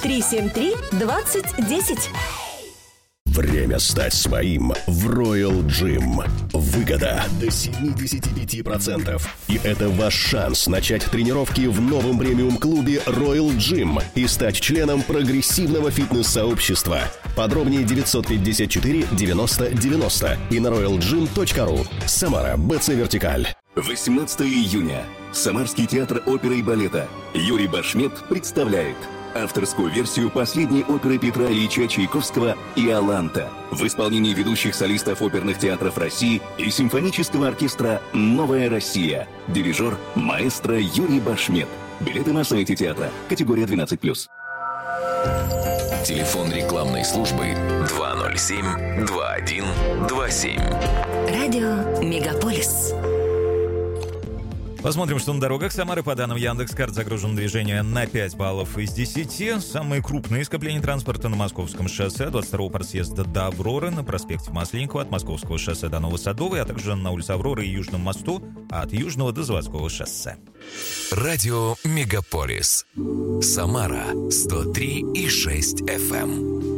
373-2010. Время стать своим в Royal Gym. Выгода до 75%. И это ваш шанс начать тренировки в новом премиум-клубе Royal Gym и стать членом прогрессивного фитнес-сообщества. Подробнее 954 90 90 и на royalgym.ru. Самара, БЦ Вертикаль. 18 июня. Самарский театр оперы и балета Юрий Башмет представляет авторскую версию последней оперы Петра Ильича Чайковского «Иоланта» в исполнении ведущих солистов оперных театров России и симфонического оркестра «Новая Россия». Дирижер маэстро Юрий Башмет. Билеты на сайте театра. Категория 12+. Телефон рекламной службы 207-2127. Радио Мегаполис. Посмотрим, что на дорогах Самары. По данным Яндекс.Карт, загружено движение на 5 баллов из 10. Самые крупные скопления транспорта на Московском шоссе 22-го подъезда до Авроры, на проспекте Масленникова от Московского шоссе до Новосадовой, а также на улице Авроры и Южном мосту от Южного до Заводского шоссе. Радио Мегаполис. Самара 103,6 FM.